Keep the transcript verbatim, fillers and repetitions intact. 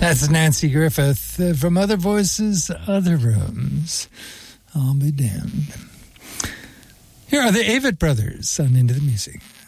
That's Nancy Griffith uh, from Other Voices, Other Rooms. I'll be damned. Here are the Avett Brothers on Into the Music.